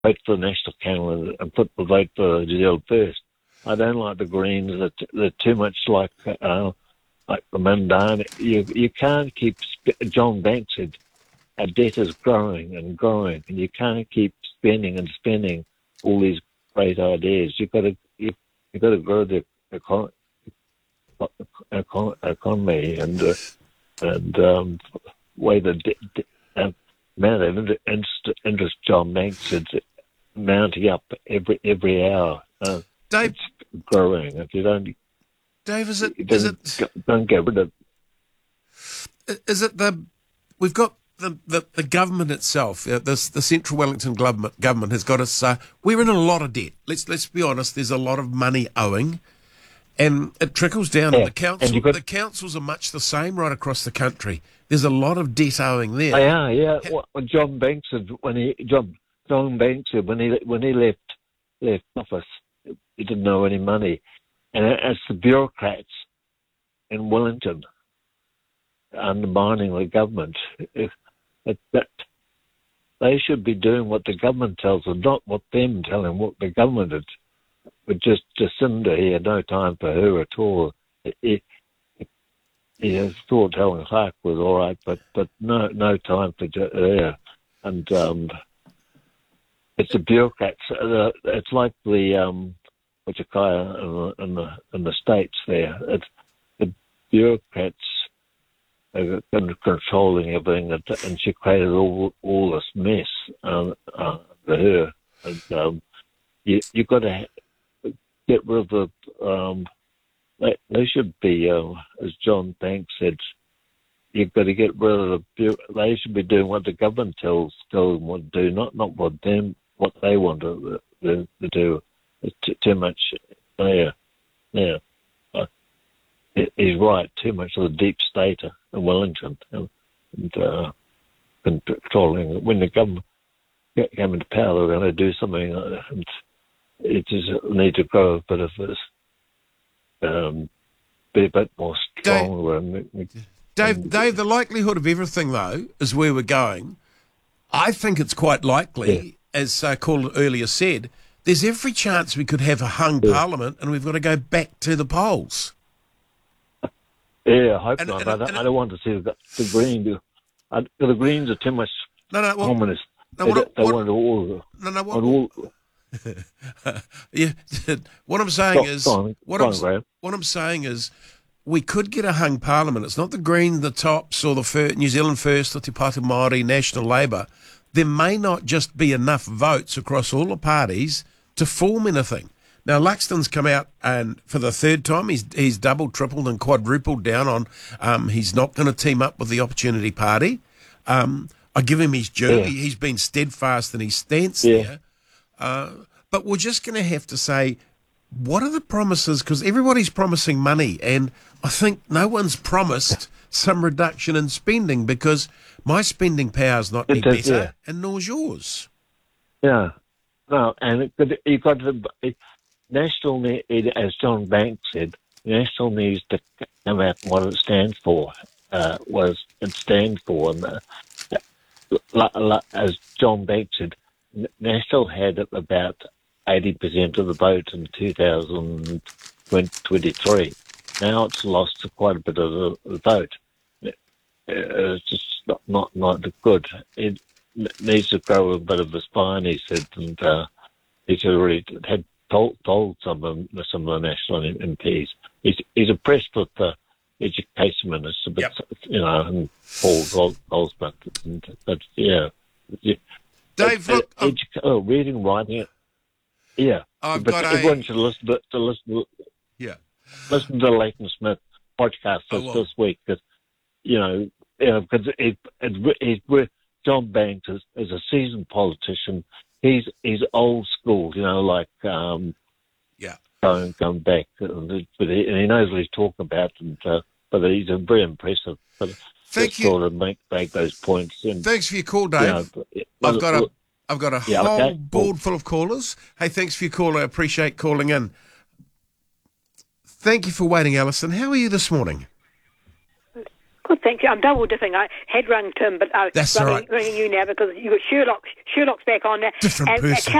vote for the National candidate and put the vote for New Zealand First. I don't like the Greens. They're too much like the Mandane. You can't keep. John Banks said, our debt is growing and growing, and you can't keep spending and spending all these great ideas. You've got to grow the economy and way the amount of interest John Banks is mounting up every hour. Dave, it's growing. If you don't, Dave, don't get rid of. Is it we've got the government itself, the Central Wellington government has got us. We're in a lot of debt. Let's be honest. There's a lot of money owing, and it trickles down. And the council, the councils are much the same right across the country. There's a lot of debt owing there. They are, yeah. What John Banks said when he left office, he didn't know any money, and it's the bureaucrats in Wellington undermining the government. That they should be doing what the government tells them, not what them telling what the government is. But just Jacinda, he had no time for her at all. He thought Helen Clark was all right, but no time for her. And it's the bureaucrats. It's like the Wachakaya in the States there. It's the bureaucrats controlling everything, and she created all this mess for her. And you got to get rid of the. They should be, as John Banks said, you've got to get rid of they should be doing what the government tells them what to do, not what they want to do. It's too much there. Yeah. He's right. Too much of the deep state in Wellington and controlling. When the government came into power, they were going to do something, and it just need to grow a bit of this, be a bit more strong. Dave, the likelihood of everything though is where we're going. I think it's quite likely, as caller earlier said, there's every chance we could have a hung parliament, and we've got to go back to the polls. Yeah, I hope not. I don't want to see the Greens. The Greens are too much communist. They want all. Yeah, what I'm saying is, we could get a hung parliament. It's not the Greens, the Tops, or the New Zealand First, or Te Pāti Māori, National Labour. There may not just be enough votes across all the parties to form anything. Now, Luxton's come out, and for the third time, he's doubled, tripled, and quadrupled down on he's not going to team up with the Opportunity Party. I give him his due. Yeah. He's been steadfast in his stance there. But we're just going to have to say, what are the promises? Because everybody's promising money, and I think no one's promised some reduction in spending, because my spending power's not any better, and nor's yours. Yeah. No, and you've got to... National, as John Banks said, National needs to come out what it stands for. And as John Banks said, National had about 80% of the vote in 2023. Now it's lost quite a bit of the vote. It's just not good. It needs to grow a bit of a spine, he said, and he's already had told some of the National MPs. He's impressed with the Education Minister, but and Paul Goldsmith. But Dave, look, reading, writing, everyone should listen to listen to Leighton Smith podcast this week, because because John Banks is a seasoned politician. He's old school, going back, but he knows what he's talking about, but he's very impressive. But thank you. Sort of make those points. And, thanks for your call, Dave. I've got a whole board full of callers. Hey, thanks for your call. I appreciate calling in. Thank you for waiting, Alison. How are you this morning? Good, thank you. I'm double dipping. I had rung Tim, but That's all right. ringing you now because you got Sherlock's back on now. Different person.